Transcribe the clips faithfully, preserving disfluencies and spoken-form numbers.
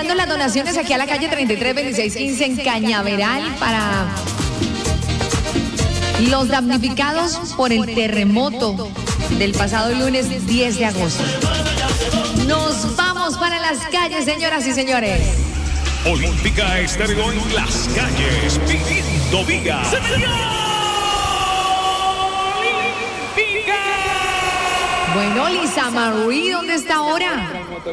llegando las donaciones aquí a la calle treinta y tres veintiséis quince en Cañaveral para los damnificados por el terremoto del pasado lunes diez de agosto. Nos vamos para las calles, señoras y señores. Olímpica Estéreo en las calles, pidiendo vida. Bueno, Lisa Marie, ¿dónde está ahora?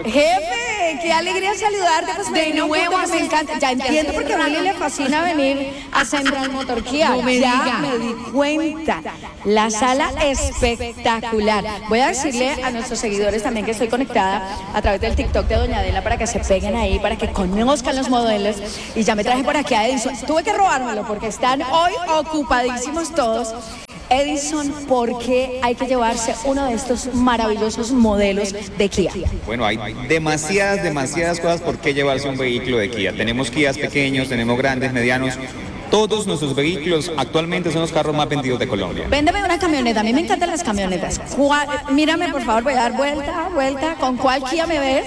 Jefe, qué alegría saludarte. Pues de nuevo, me encanta. Ya entiendo por qué a Willy le fascina venir a Central Motor Kia. No me ya diga. me di cuenta. La sala espectacular. Voy a decirle a nuestros seguidores también que estoy conectada a través del TikTok de Doña Adela para que se peguen ahí, para que conozcan los modelos. Y ya me traje por aquí a Edison. Tuve que robármelo porque están hoy ocupadísimos todos. Edison, ¿por qué hay que llevarse uno de estos maravillosos modelos de Kia? Bueno, hay demasiadas, demasiadas cosas por qué llevarse un vehículo de Kia. Tenemos Kias pequeños, tenemos grandes, medianos. Todos nuestros vehículos actualmente son los carros más vendidos de Colombia. Véndeme una camioneta, a mí me encantan las camionetas. ¿Cuál? Mírame, por favor, voy a dar vuelta, vuelta. ¿Con cuál Kia me ves?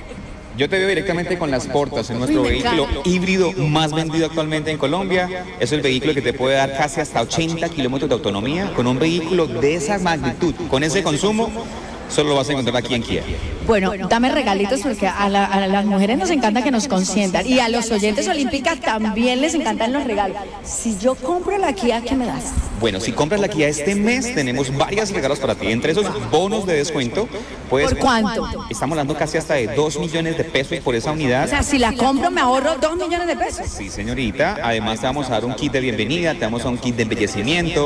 Yo te veo directamente con las Portas, en nuestro Uy, me vehículo encanta. híbrido más vendido actualmente en Colombia. Es el vehículo que te puede dar casi hasta ochenta kilómetros de autonomía. Con un vehículo de esa magnitud, con ese consumo, solo lo vas a encontrar aquí en Kia. Bueno, dame regalitos porque a, la- a las mujeres nos encanta que nos consientan y a los oyentes olímpicas también les encantan los regalos. Si yo compro la Kia, ¿qué me das? Bueno, si compras la Kia este mes, tenemos varios regalos para ti. Entre esos bonos de descuento, puedes... ¿Por cuánto? Estamos hablando casi hasta de dos millones de pesos por esa unidad. O sea, si la compro me ahorro dos millones de pesos. Sí, señorita. Además te vamos a dar un kit de bienvenida, te damos a un kit de embellecimiento.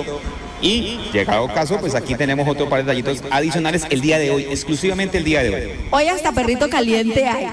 Y, llegado caso, pues aquí tenemos otro par de detallitos adicionales el día de hoy, exclusivamente el día de hoy. Hoy hasta perrito caliente hay.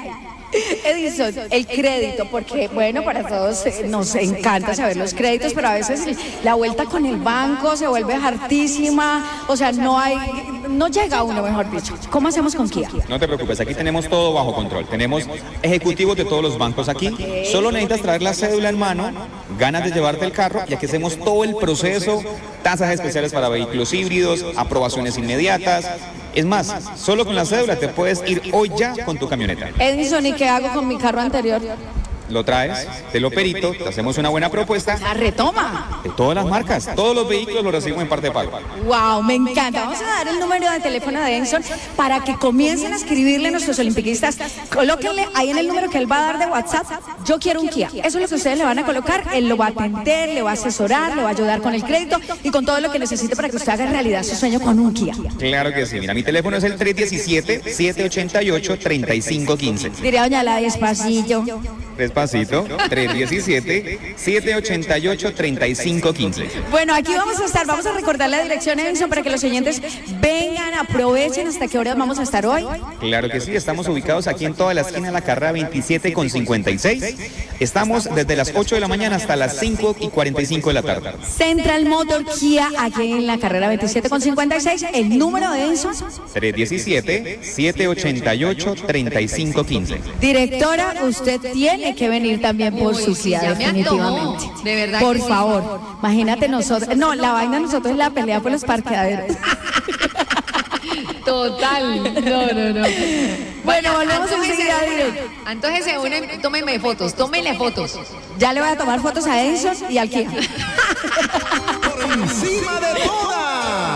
Edison, el crédito, porque bueno, para todos eh, nos encanta saber los créditos, pero a veces la vuelta con el banco se vuelve hartísima, o sea, no hay, no llega uno, mejor dicho. ¿Cómo hacemos con Kia? No te preocupes, aquí tenemos todo bajo control. Tenemos ejecutivos de todos los bancos aquí. Solo necesitas traer la cédula en mano, ganas de llevarte el carro y aquí hacemos todo el proceso, tasas especiales para vehículos híbridos, aprobaciones inmediatas. Es más, solo con la cédula te puedes ir hoy ya con tu camioneta. Edison, ¿y qué hago con mi carro anterior? Lo traes, te lo perito, te hacemos una buena propuesta La retoma. de todas las marcas. Todos los vehículos los recibimos en parte de pago. Wow, me encanta. Vamos a dar el número de teléfono de Edison para que comiencen a escribirle a nuestros olimpiquistas. Colóquenle ahí en el número que él va a dar de WhatsApp, yo quiero un Kia. Eso es lo que ustedes le van a colocar. Él lo va a atender, le va a asesorar, le va a ayudar con el crédito y con todo lo que necesite para que usted haga realidad su sueño con un Kia. Claro que sí. Mira, mi teléfono es el tres diecisiete, siete ochenta y ocho, treinta y cinco quince. Diría doña La despacillo. Despacito, tres diecisiete, siete ochenta y ocho, treinta y cinco quince. Bueno, aquí vamos a estar, vamos a recordar la dirección, Edison, para que los oyentes vengan, aprovechen. ¿Hasta qué horas vamos a estar hoy? Claro que sí, estamos ubicados aquí en toda la esquina de la carrera veintisiete con cincuenta y seis. Estamos desde las ocho de la mañana hasta las cinco y cuarenta y cinco de la tarde. Central Motor Kia, aquí en la carrera veintisiete con cincuenta y seis. El número de Edison. tres diecisiete, siete ochenta y ocho, treinta y cinco quince. Directora, usted tiene que venir también por Uy, su sí, Kia, ya me antojó, definitivamente. de verdad Por que sí. favor, imagínate nosotros. No, la vaina de nosotros es la pelea por los parqueaderos. Total. No, no, no. Bueno, volvemos antójese enseguida, de una. directo. Antójese una y tómeme fotos, tómele fotos. Ya le voy a tomar fotos a Edison y al Kia. Por encima de todo.